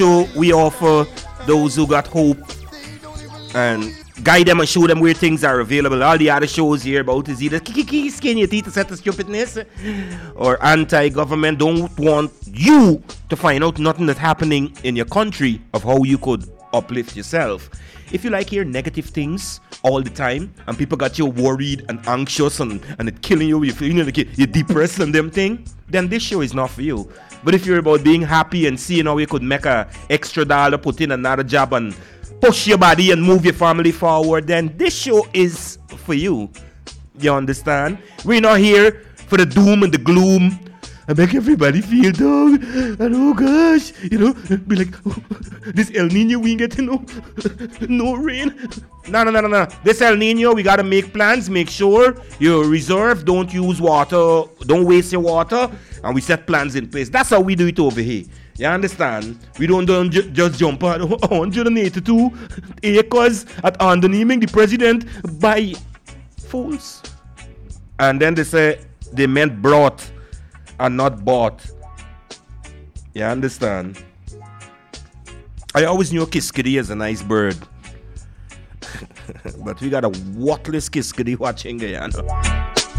So we offer those who got hope and guide them and show them where things are available. All the other shows here about is either skin your teeth to set the stupidness or anti-government. Don't want you to find out nothing that's happening in your country of how you could uplift yourself. If you like hear negative things all the time and people got you worried and anxious and it killing you, you feel like you're depressed and them thing, then this show is not for you. But if you're about being happy and seeing how you could make a extra dollar, put in another job and push your body and move your family forward, then this show is for you. You understand? We're not here for the doom and the gloom and make everybody feel down and oh gosh, be like, oh, this El Nino we ain't getting no rain. No. This El Nino, we gotta make plans, make sure you reserve, don't use water, don't waste your water, and we set plans in place. That's how we do it over here. You understand? We don't just jump on 182 acres at undernaming the president by fools. And then they say they meant brought and not bought. You understand? I always knew Kiskadee is a nice bird. But we got a worthless Kiskadee watching there,